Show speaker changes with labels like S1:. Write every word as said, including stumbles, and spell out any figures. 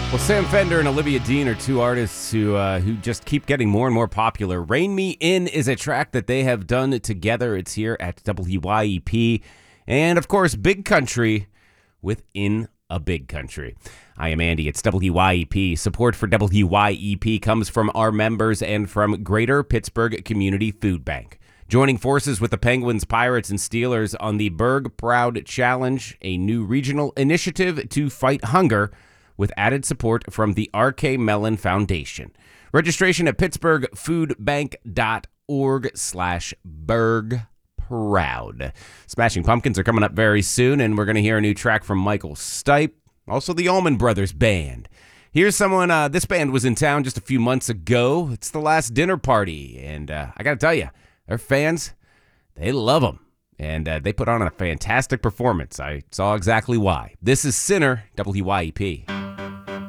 S1: Well, Sam Fender and Olivia Dean are two artists who uh, who just keep getting more and more popular. Rain Me In is a track that they have done together. It's here at W Y E P. And, of course, Big Country within a Big Country. I am Andy. It's W Y E P. Support for W Y E P comes from our members and from Greater Pittsburgh Community Food Bank. Joining forces with the Penguins, Pirates, and Steelers on the Berg Proud Challenge, a new regional initiative to fight hunger, with added support from the R K Mellon Foundation. Registration at pittsburghfoodbank.org slash Berg Proud. Smashing Pumpkins are coming up very soon, and we're going to hear a new track from Michael Stipe, also the Allman Brothers Band. Here's someone, uh, this band was in town just a few months ago. It's The Last Dinner Party, and uh, I got to tell you, their fans, they love them. And uh, they put on a fantastic performance. I saw exactly why. This is Sinner, W Y E P.